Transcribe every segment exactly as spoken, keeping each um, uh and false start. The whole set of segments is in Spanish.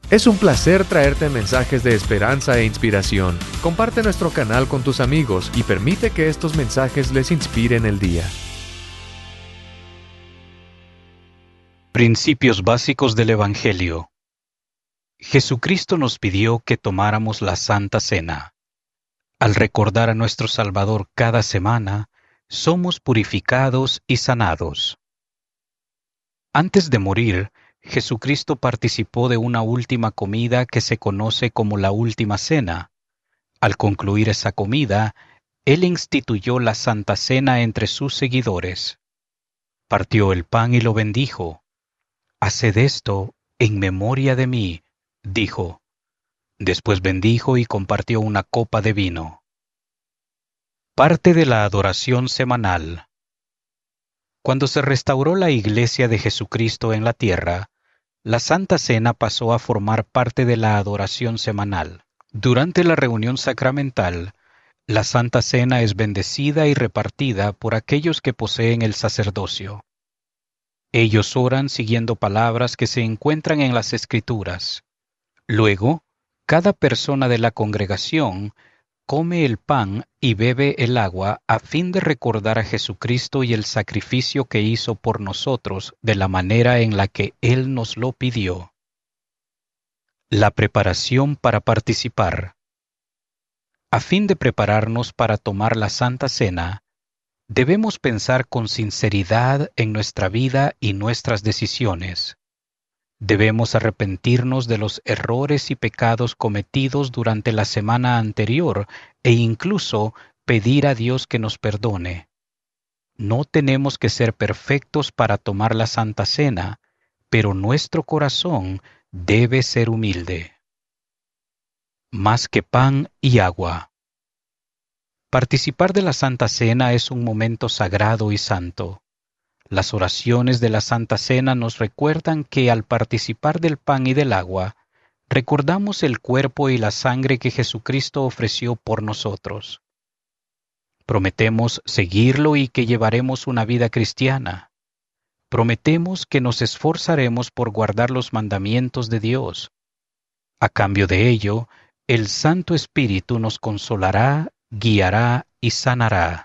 Es un placer traerte mensajes de esperanza e inspiración. Comparte nuestro canal con tus amigos y permite que estos mensajes les inspiren el día. Principios básicos del Evangelio. Jesucristo nos pidió que tomáramos la Santa Cena. Al recordar a nuestro Salvador cada semana, somos purificados y sanados. Antes de morir, Jesucristo participó de una última comida que se conoce como la Última Cena. Al concluir esa comida, Él instituyó la Santa Cena entre sus seguidores. Partió el pan y lo bendijo. «Haced esto en memoria de mí», dijo. Después bendijo y compartió una copa de vino. Parte de la adoración semanal. Cuando se restauró la Iglesia de Jesucristo en la tierra, la Santa Cena pasó a formar parte de la adoración semanal. Durante la reunión sacramental, la Santa Cena es bendecida y repartida por aquellos que poseen el sacerdocio. Ellos oran siguiendo palabras que se encuentran en las Escrituras. Luego, cada persona de la congregación come el pan y bebe el agua a fin de recordar a Jesucristo y el sacrificio que hizo por nosotros de la manera en la que Él nos lo pidió. La preparación para participar. A fin de prepararnos para tomar la Santa Cena, debemos pensar con sinceridad en nuestra vida y nuestras decisiones. Debemos arrepentirnos de los errores y pecados cometidos durante la semana anterior e incluso pedir a Dios que nos perdone. No tenemos que ser perfectos para tomar la Santa Cena, pero nuestro corazón debe ser humilde. Más que pan y agua. Participar de la Santa Cena es un momento sagrado y santo. Las oraciones de la Santa Cena nos recuerdan que al participar del pan y del agua, recordamos el cuerpo y la sangre que Jesucristo ofreció por nosotros. Prometemos seguirlo y que llevaremos una vida cristiana. Prometemos que nos esforzaremos por guardar los mandamientos de Dios. A cambio de ello, el Santo Espíritu nos consolará, guiará y sanará.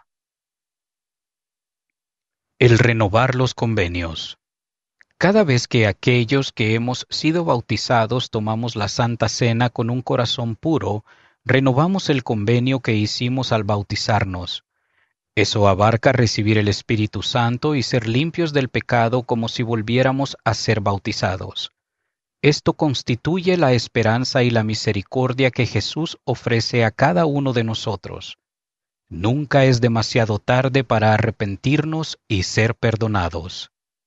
El renovar los convenios. Cada vez que aquellos que hemos sido bautizados tomamos la Santa Cena con un corazón puro, renovamos el convenio que hicimos al bautizarnos. Eso abarca recibir el Espíritu Santo y ser limpios del pecado como si volviéramos a ser bautizados. Esto constituye la esperanza y la misericordia que Jesús ofrece a cada uno de nosotros. Nunca es demasiado tarde para arrepentirnos y ser perdonados.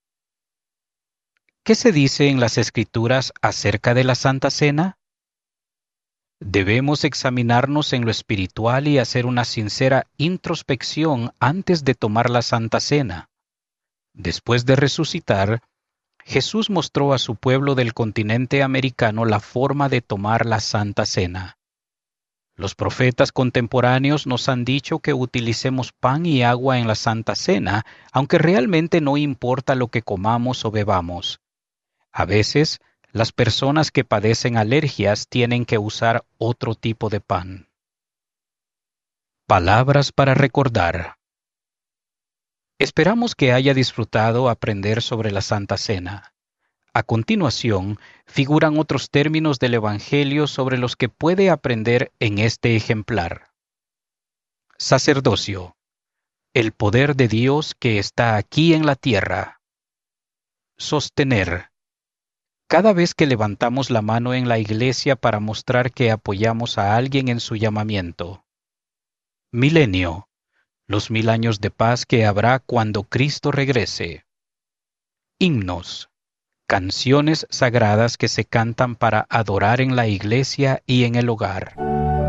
¿Qué se dice en las Escrituras acerca de la Santa Cena? Debemos examinarnos en lo espiritual y hacer una sincera introspección antes de tomar la Santa Cena. Después de resucitar, Jesús mostró a su pueblo del continente americano la forma de tomar la Santa Cena. Los profetas contemporáneos nos han dicho que utilicemos pan y agua en la Santa Cena, aunque realmente no importa lo que comamos o bebamos. A veces, las personas que padecen alergias tienen que usar otro tipo de pan. Palabras para recordar. Esperamos que haya disfrutado aprender sobre la Santa Cena. A continuación, figuran otros términos del Evangelio sobre los que puede aprender en este ejemplar. Sacerdocio. El poder de Dios que está aquí en la tierra. Sostener. Cada vez que levantamos la mano en la iglesia para mostrar que apoyamos a alguien en su llamamiento. Milenio. Los mil años de paz que habrá cuando Cristo regrese. Himnos. Canciones sagradas que se cantan para adorar en la iglesia y en el hogar.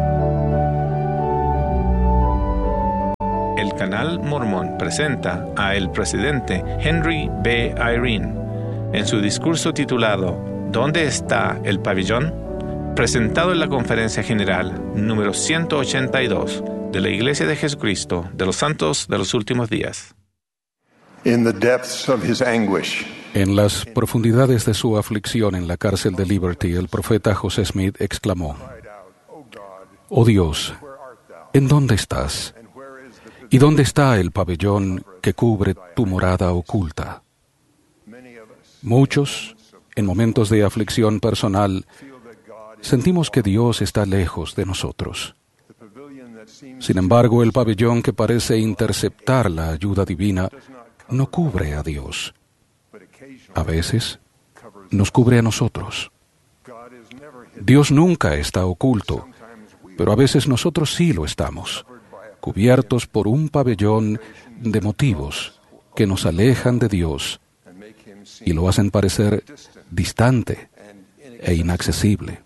El canal Mormón presenta a el presidente Henry B. Eyring en su discurso titulado ¿Dónde está el pabellón?, presentado en la Conferencia General número ciento ochenta y dos de la Iglesia de Jesucristo de los Santos de los Últimos Días. In the depths of his anguish, En las profundidades de su aflicción en la cárcel de Liberty, el profeta José Smith exclamó: «Oh Dios, ¿en dónde estás? ¿Y dónde está el pabellón que cubre tu morada oculta?» Muchos, en momentos de aflicción personal, sentimos que Dios está lejos de nosotros. Sin embargo, el pabellón que parece interceptar la ayuda divina no cubre a Dios. A veces, nos cubre a nosotros. Dios nunca está oculto, pero a veces nosotros sí lo estamos, cubiertos por un pabellón de motivos que nos alejan de Dios y lo hacen parecer distante e inaccesible.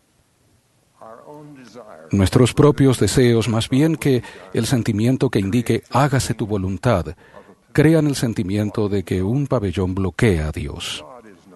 Nuestros propios deseos, más bien que el sentimiento que indique «hágase tu voluntad», crean el sentimiento de que un pabellón bloquea a Dios.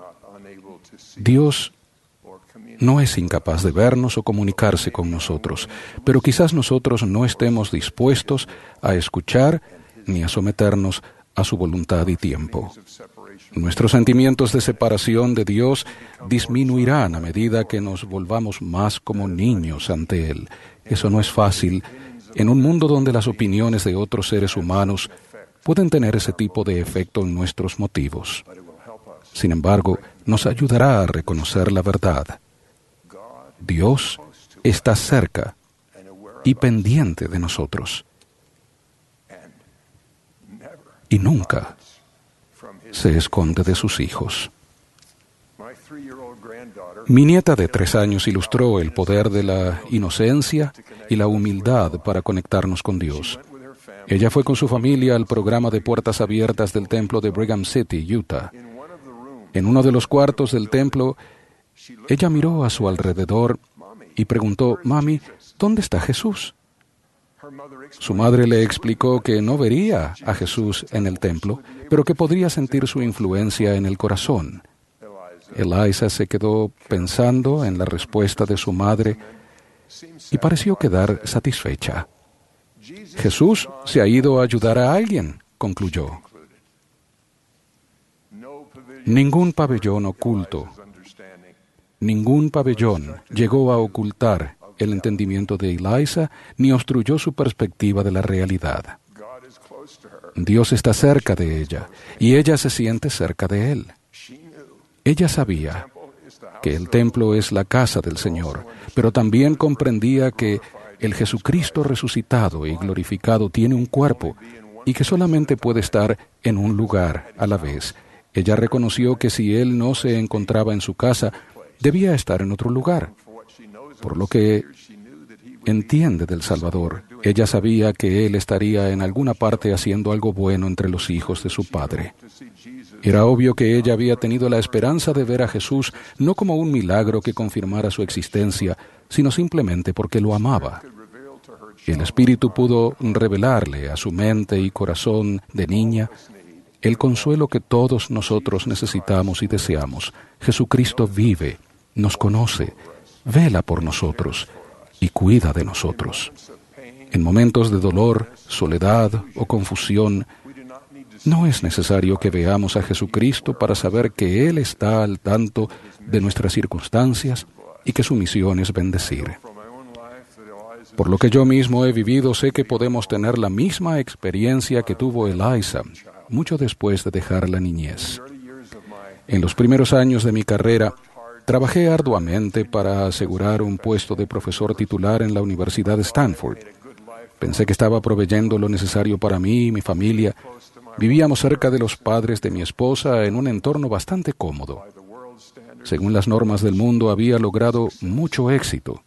Dios no es incapaz de vernos o comunicarse con nosotros, pero quizás nosotros no estemos dispuestos a escuchar ni a someternos a su voluntad y tiempo. Nuestros sentimientos de separación de Dios disminuirán a medida que nos volvamos más como niños ante Él. Eso no es fácil en un mundo donde las opiniones de otros seres humanos pueden tener ese tipo de efecto en nuestros motivos. Sin embargo, nos ayudará a reconocer la verdad. Dios está cerca y pendiente de nosotros. Y nunca se esconde de sus hijos. Mi nieta de tres años ilustró el poder de la inocencia y la humildad para conectarnos con Dios. Ella fue con su familia al programa de puertas abiertas del templo de Brigham City, Utah. En uno de los cuartos del templo, ella miró a su alrededor y preguntó: «Mami, ¿dónde está Jesús?». Su madre le explicó que no vería a Jesús en el templo, pero que podría sentir su influencia en el corazón. Eliza se quedó pensando en la respuesta de su madre y pareció quedar satisfecha. «Jesús se ha ido a ayudar a alguien», concluyó. Ningún pabellón oculto, ningún pabellón llegó a ocultar el entendimiento de Eliza ni obstruyó su perspectiva de la realidad. Dios está cerca de ella y ella se siente cerca de Él. Ella sabía que el templo es la casa del Señor, pero también comprendía que el Jesucristo resucitado y glorificado tiene un cuerpo y que solamente puede estar en un lugar a la vez. Ella reconoció que si Él no se encontraba en su casa, debía estar en otro lugar. Por lo que entiende del Salvador, ella sabía que Él estaría en alguna parte haciendo algo bueno entre los hijos de su Padre. Era obvio que ella había tenido la esperanza de ver a Jesús no como un milagro que confirmara su existencia, sino simplemente porque lo amaba. El Espíritu pudo revelarle a su mente y corazón de niña el consuelo que todos nosotros necesitamos y deseamos. Jesucristo vive, nos conoce, vela por nosotros y cuida de nosotros. En momentos de dolor, soledad o confusión, no es necesario que veamos a Jesucristo para saber que Él está al tanto de nuestras circunstancias y que su misión es bendecir. Por lo que yo mismo he vivido, sé que podemos tener la misma experiencia que tuvo Eliza, mucho después de dejar la niñez. En los primeros años de mi carrera, trabajé arduamente para asegurar un puesto de profesor titular en la Universidad de Stanford. Pensé que estaba proveyendo lo necesario para mí y mi familia. Vivíamos cerca de los padres de mi esposa en un entorno bastante cómodo. Según las normas del mundo, había logrado mucho éxito.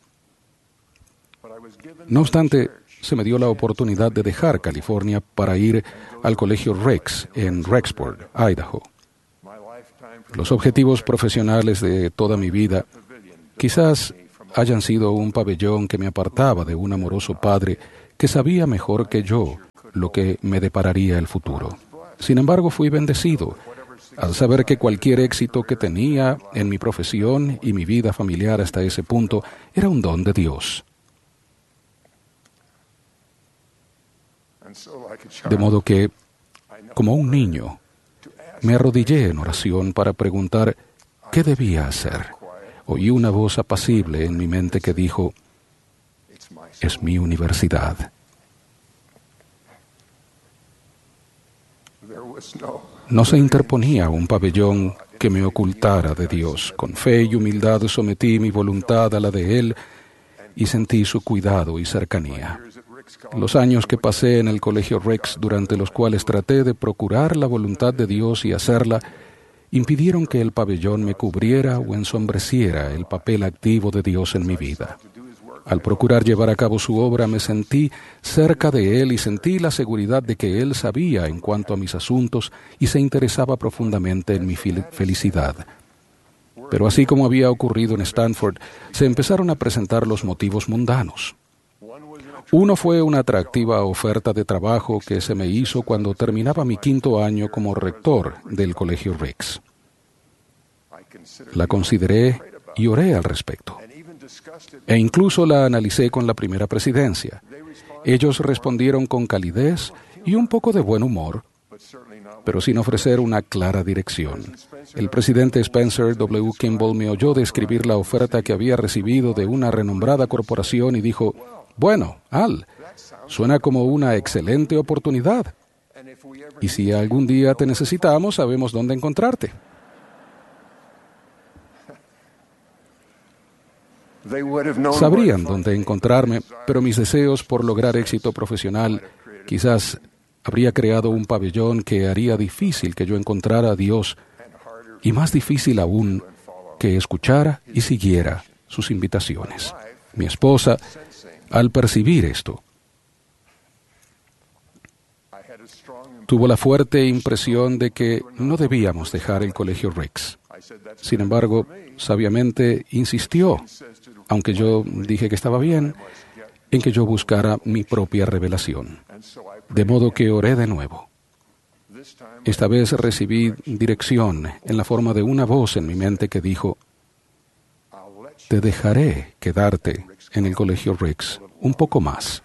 No obstante, se me dio la oportunidad de dejar California para ir al colegio Rex en Rexburg, Idaho. Los objetivos profesionales de toda mi vida quizás hayan sido un pabellón que me apartaba de un amoroso padre que sabía mejor que yo lo que me depararía el futuro. Sin embargo, fui bendecido al saber que cualquier éxito que tenía en mi profesión y mi vida familiar hasta ese punto era un don de Dios. De modo que, como un niño, Me arrodillé en oración para preguntar qué debía hacer. Oí una voz apacible en mi mente que dijo, es mi universidad. No se interponía un pabellón que me ocultara de Dios. Con fe y humildad sometí mi voluntad a la de Él y sentí su cuidado y cercanía. Los años que pasé en el Colegio Rex, durante los cuales traté de procurar la voluntad de Dios y hacerla, impidieron que el pabellón me cubriera o ensombreciera el papel activo de Dios en mi vida. Al procurar llevar a cabo su obra, me sentí cerca de Él y sentí la seguridad de que Él sabía en cuanto a mis asuntos y se interesaba profundamente en mi felicidad. Pero así como había ocurrido en Stanford, se empezaron a presentar los motivos mundanos. Uno fue una atractiva oferta de trabajo que se me hizo cuando terminaba mi quinto año como rector del Colegio Rex. La consideré y oré al respecto. E incluso la analicé con la primera presidencia. Ellos respondieron con calidez y un poco de buen humor, pero sin ofrecer una clara dirección. El presidente Spencer W. Kimball me oyó describir la oferta que había recibido de una renombrada corporación y dijo, bueno, Al, suena como una excelente oportunidad. Y si algún día te necesitamos, sabemos dónde encontrarte. Sabrían dónde encontrarme, pero mis deseos por lograr éxito profesional quizás habría creado un pabellón que haría difícil que yo encontrara a Dios y más difícil aún que escuchara y siguiera sus invitaciones. Mi esposa, al percibir esto, tuvo la fuerte impresión de que no debíamos dejar el Colegio Rex. Sin embargo, sabiamente insistió, aunque yo dije que estaba bien, en que yo buscara mi propia revelación. De modo que oré de nuevo. Esta vez recibí dirección en la forma de una voz en mi mente que dijo, te dejaré quedarte en el Colegio Rex un poco más.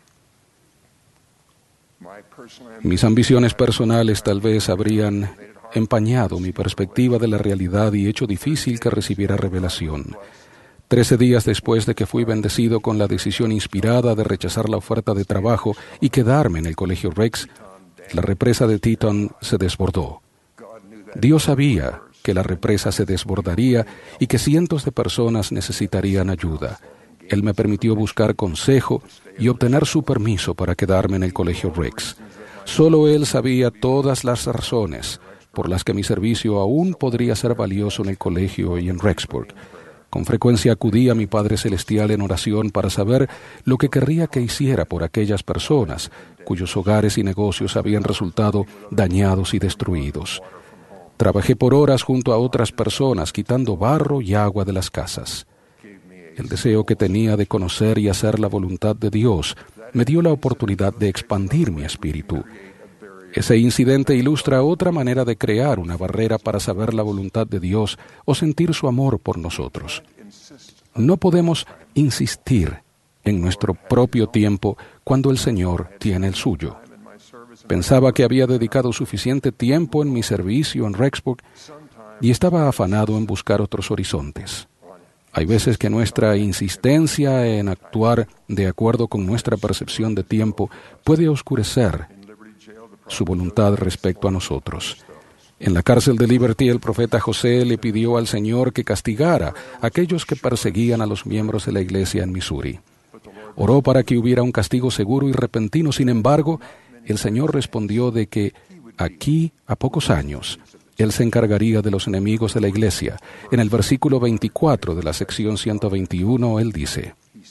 Mis ambiciones personales tal vez habrían empañado mi perspectiva de la realidad y hecho difícil que recibiera revelación. Trece días después de que fui bendecido con la decisión inspirada de rechazar la oferta de trabajo y quedarme en el Colegio Rex, la represa de Teton se desbordó. Dios sabía que la represa se desbordaría y que cientos de personas necesitarían ayuda. Él me permitió buscar consejo y obtener su permiso para quedarme en el Colegio Rex. Solo Él sabía todas las razones por las que mi servicio aún podría ser valioso en el colegio y en Rexburg. Con frecuencia acudí a mi Padre Celestial en oración para saber lo que querría que hiciera por aquellas personas cuyos hogares y negocios habían resultado dañados y destruidos. Trabajé por horas junto a otras personas quitando barro y agua de las casas. El deseo que tenía de conocer y hacer la voluntad de Dios me dio la oportunidad de expandir mi espíritu. Ese incidente ilustra otra manera de crear una barrera para saber la voluntad de Dios o sentir su amor por nosotros. No podemos insistir en nuestro propio tiempo cuando el Señor tiene el suyo. Pensaba que había dedicado suficiente tiempo en mi servicio en Rexburg y estaba afanado en buscar otros horizontes. Hay veces que nuestra insistencia en actuar de acuerdo con nuestra percepción de tiempo puede oscurecer su voluntad respecto a nosotros. En la cárcel de Liberty, el profeta José le pidió al Señor que castigara a aquellos que perseguían a los miembros de la iglesia en Missouri. Oró para que hubiera un castigo seguro y repentino. Sin embargo, el Señor respondió de que aquí, a pocos años, Él se encargaría de los enemigos de la iglesia. En el versículo veinticuatro de la sección ciento veintiuno, Él dice,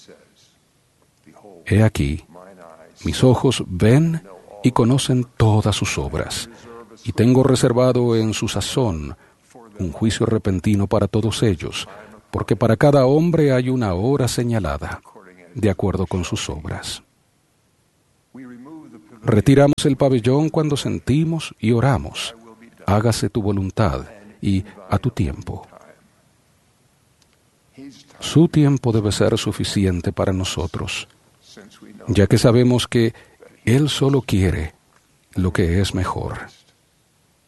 He aquí, mis ojos ven y conocen todas sus obras, y tengo reservado en su sazón un juicio repentino para todos ellos, porque para cada hombre hay una hora señalada, de acuerdo con sus obras. Retiramos el pabellón cuando sentimos y oramos, hágase tu voluntad y a tu tiempo. Su tiempo debe ser suficiente para nosotros, ya que sabemos que Él solo quiere lo que es mejor.